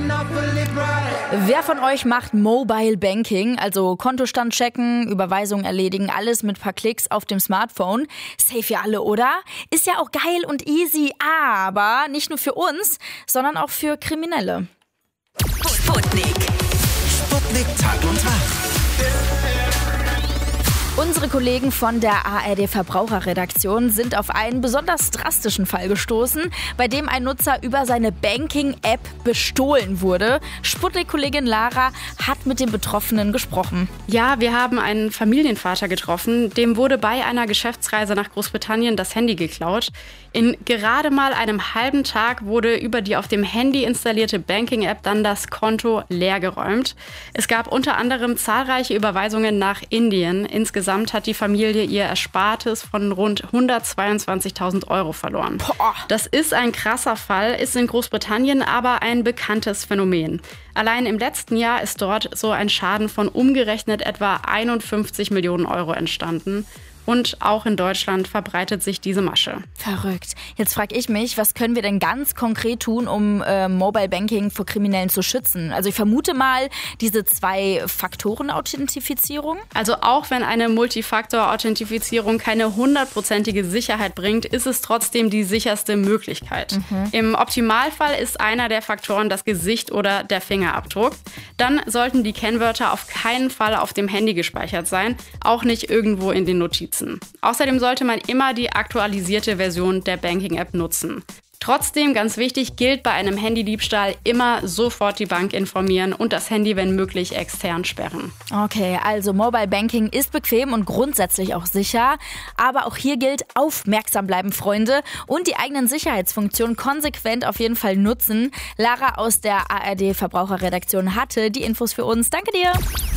Wer von euch macht Mobile Banking, also Kontostand checken, Überweisungen erledigen, alles mit ein paar Klicks auf dem Smartphone? Safe ja alle, oder? Ist ja auch geil und easy, aber nicht nur für uns, sondern auch für Kriminelle. Sputnik Tag und Nacht. Unsere Kollegen von der ARD Verbraucherredaktion sind auf einen besonders drastischen Fall gestoßen, bei dem ein Nutzer über seine Banking-App bestohlen wurde. Sputnik-Kollegin Lara hat mit dem Betroffenen gesprochen. Ja, wir haben einen Familienvater getroffen. Dem wurde bei einer Geschäftsreise nach Großbritannien das Handy geklaut. In gerade mal einem halben Tag wurde über die auf dem Handy installierte Banking-App dann das Konto leergeräumt. Es gab unter anderem zahlreiche Überweisungen nach Indien. Insgesamt hat die Familie ihr Erspartes von rund 122.000 € verloren. Boah. Das ist ein krasser Fall, ist in Großbritannien aber ein bekanntes Phänomen. Allein im letzten Jahr ist dort so ein Schaden von umgerechnet etwa 51 Millionen € entstanden. Und auch in Deutschland verbreitet sich diese Masche. Verrückt. Jetzt frage ich mich, was können wir denn ganz konkret tun, um Mobile Banking vor Kriminellen zu schützen? Also ich vermute mal, diese 2-Faktoren-Authentifizierung. Also auch wenn eine Multifaktor-Authentifizierung keine 100%ige Sicherheit bringt, ist es trotzdem die sicherste Möglichkeit. Im Optimalfall ist einer der Faktoren das Gesicht oder der Fingerabdruck. Dann sollten die Kennwörter auf keinen Fall auf dem Handy gespeichert sein, auch nicht irgendwo in den Notizen. Außerdem sollte man immer die aktualisierte Version der Banking-App nutzen. Trotzdem, ganz wichtig, gilt bei einem Handydiebstahl immer sofort die Bank informieren und das Handy, wenn möglich, extern sperren. Okay, also Mobile Banking ist bequem und grundsätzlich auch sicher. Aber auch hier gilt, aufmerksam bleiben, Freunde, und die eigenen Sicherheitsfunktionen konsequent auf jeden Fall nutzen. Lara aus der ARD Verbraucherredaktion hatte die Infos für uns. Danke dir.